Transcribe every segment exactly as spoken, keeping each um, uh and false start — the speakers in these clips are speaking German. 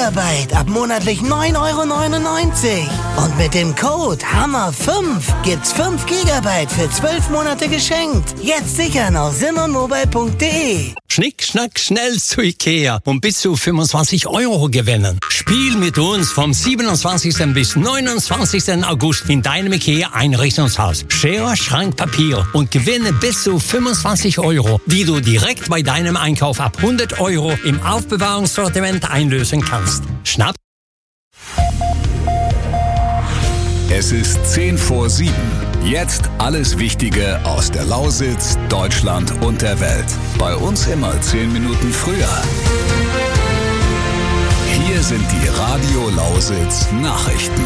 Gigabyte ab monatlich neun Euro neunundneunzig. Und mit dem Code Hammer fünf gibt's fünf Gigabyte für zwölf Monate geschenkt. Jetzt sichern auf simonmobile punkt de. Schnick, schnack, schnell zu Ikea und bis zu fünfundzwanzig Euro gewinnen. Spiel mit uns vom siebenundzwanzigsten bis neunundzwanzigsten August in deinem Ikea-Einrichtungshaus. Schere, Schrank, Papier und gewinne bis zu fünfundzwanzig Euro, die du direkt bei deinem Einkauf ab hundert Euro im Aufbewahrungssortiment einlösen kannst. Schnapp! Es ist zehn vor sieben. Jetzt alles Wichtige aus der Lausitz, Deutschland und der Welt. Bei uns immer zehn Minuten früher. Hier sind die Radio Lausitz Nachrichten.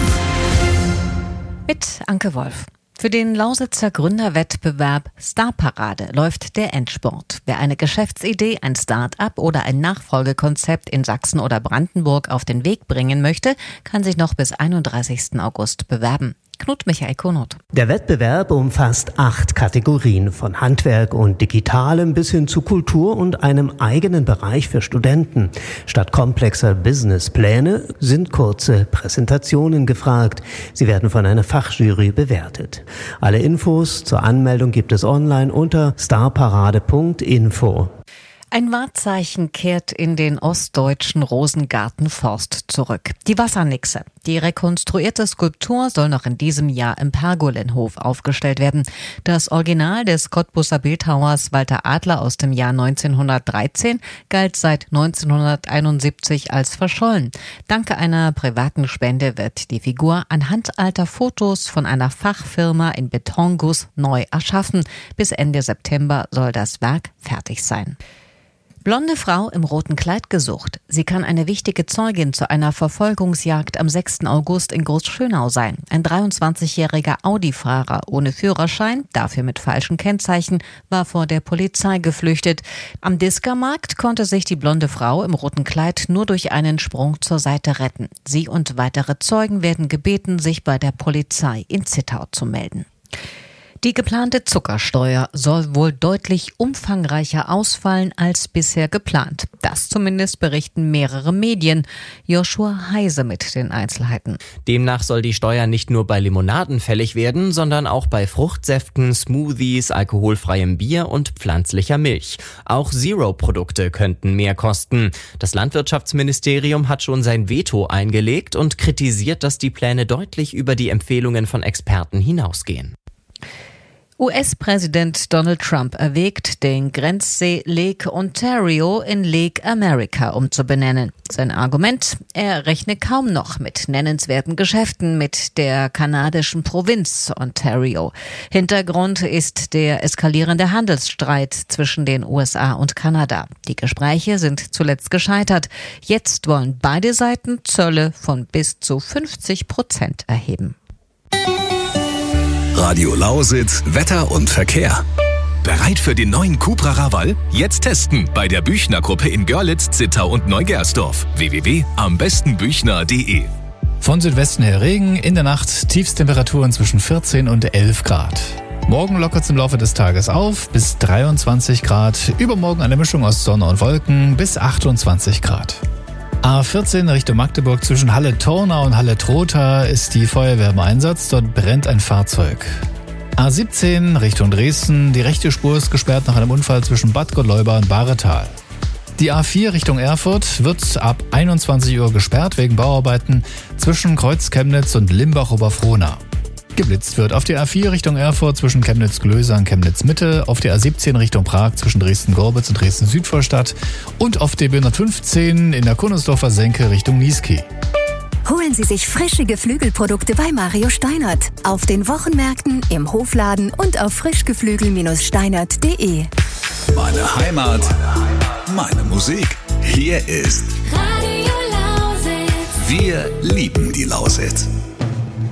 Mit Anke Wolf. Für den Lausitzer Gründerwettbewerb Starparade läuft der Endspurt. Wer eine Geschäftsidee, ein Start-up oder ein Nachfolgekonzept in Sachsen oder Brandenburg auf den Weg bringen möchte, kann sich noch bis einunddreißigsten August bewerben. Knut-Michael Konot. Der Wettbewerb umfasst acht Kategorien, von Handwerk und Digitalem bis hin zu Kultur und einem eigenen Bereich für Studenten. Statt komplexer Businesspläne sind kurze Präsentationen gefragt. Sie werden von einer Fachjury bewertet. Alle Infos zur Anmeldung gibt es online unter starparade punkt info. Ein Wahrzeichen kehrt in den ostdeutschen Rosengartenforst zurück. Die Wassernixe. Die rekonstruierte Skulptur soll noch in diesem Jahr im Pergolenhof aufgestellt werden. Das Original des Cottbuser Bildhauers Walter Adler aus dem Jahr neunzehnhundertdreizehn galt seit neunzehnhunderteinundsiebzig als verschollen. Dank einer privaten Spende wird die Figur anhand alter Fotos von einer Fachfirma in Betonguss neu erschaffen. Bis Ende September soll das Werk fertig sein. Blonde Frau im roten Kleid gesucht. Sie kann eine wichtige Zeugin zu einer Verfolgungsjagd am sechsten August in Großschönau sein. Ein dreiundzwanzigjähriger Audi-Fahrer ohne Führerschein, dafür mit falschen Kennzeichen, war vor der Polizei geflüchtet. Am Diskermarkt konnte sich die blonde Frau im roten Kleid nur durch einen Sprung zur Seite retten. Sie und weitere Zeugen werden gebeten, sich bei der Polizei in Zittau zu melden. Die geplante Zuckersteuer soll wohl deutlich umfangreicher ausfallen als bisher geplant. Das zumindest berichten mehrere Medien. Joshua Heise mit den Einzelheiten. Demnach soll die Steuer nicht nur bei Limonaden fällig werden, sondern auch bei Fruchtsäften, Smoothies, alkoholfreiem Bier und pflanzlicher Milch. Auch Zero-Produkte könnten mehr kosten. Das Landwirtschaftsministerium hat schon sein Veto eingelegt und kritisiert, dass die Pläne deutlich über die Empfehlungen von Experten hinausgehen. U S-Präsident Donald Trump erwägt, den Grenzsee Lake Ontario in Lake America umzubenennen. Sein Argument: Er rechne kaum noch mit nennenswerten Geschäften mit der kanadischen Provinz Ontario. Hintergrund ist der eskalierende Handelsstreit zwischen den U S A und Kanada. Die Gespräche sind zuletzt gescheitert. Jetzt wollen beide Seiten Zölle von bis zu fünfzig Prozent erheben. Radio Lausitz, Wetter und Verkehr. Bereit für den neuen Cupra Raval? Jetzt testen bei der Büchner-Gruppe in Görlitz, Zittau und Neugersdorf. w w w punkt am besten büchner punkt de. Von Südwesten her Regen, in der Nacht Tiefstemperaturen zwischen vierzehn und elf Grad. Morgen lockert es im Laufe des Tages auf bis dreiundzwanzig Grad. Übermorgen eine Mischung aus Sonne und Wolken bis achtundzwanzig Grad. A vierzehn Richtung Magdeburg zwischen Halle-Tornau und Halle-Trotha ist die Feuerwehr im Einsatz. Dort brennt ein Fahrzeug. A siebzehn Richtung Dresden. Die rechte Spur ist gesperrt nach einem Unfall zwischen Bad Godleuba und Bahretal. Die A vier Richtung Erfurt wird ab einundzwanzig Uhr gesperrt wegen Bauarbeiten zwischen Kreuz Chemnitz und Limbach-Oberfrohna. Geblitzt wird auf die A vier Richtung Erfurt zwischen Chemnitz-Glöser und Chemnitz-Mitte, auf der A siebzehn Richtung Prag zwischen Dresden-Gorbitz und Dresden-Südvorstadt und auf der B hundertfünfzehn in der Kunnersdorfer Senke Richtung Niesky. Holen Sie sich frische Geflügelprodukte bei Mario Steinert. Auf den Wochenmärkten, im Hofladen und auf frischgeflügel Steinert punkt de. Meine Heimat, meine Musik. Hier ist Radio Lausitz. Wir lieben die Lausitz.